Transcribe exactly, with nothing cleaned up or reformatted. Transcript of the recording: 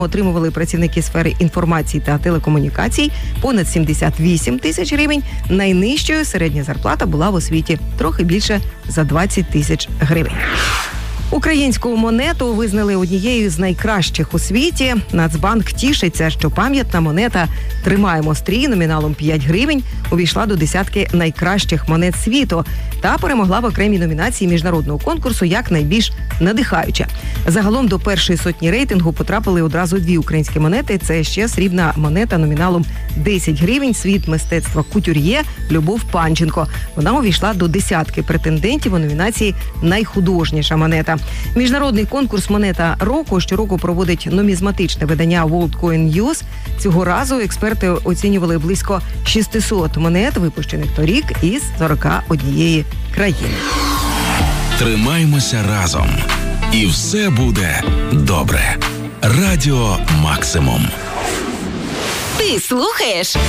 отримували працівники сфери інформації та телекомунікацій понад сімдесят вісім тисяч гривень. Найнижчою середня зарплата була в освіті трохи більше за двадцять тисяч гривень. Українську монету визнали однією з найкращих у світі. Нацбанк тішиться, що пам'ятна монета «Тримаємо стрій» номіналом п'ять гривень увійшла до десятки найкращих монет світу та перемогла в окремій номінації міжнародного конкурсу як найбільш надихаюча. Загалом до першої сотні рейтингу потрапили одразу дві українські монети. Це ще срібна монета номіналом десять гривень «Світ мистецтва кутюр'є» Любов Панченко. Вона увійшла до десятки претендентів у номінації «Найхудожніша монета». Міжнародний конкурс «Монета року» щороку проводить нумізматичне видання World Coin News. Цього разу експерти оцінювали близько шістсот монет, випущених торік із сорока однієї країни. Тримаймося разом. І все буде добре. Радіо Максимум. Ти слухаєш